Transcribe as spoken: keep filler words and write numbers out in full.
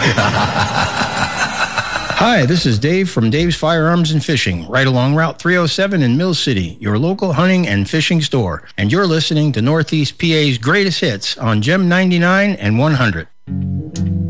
Hi, this is Dave from Dave's Firearms and Fishing, right along Route three oh seven in Mill City, your local hunting and fishing store. And you're listening to Northeast P A's greatest hits on Gem ninety-nine and one hundred.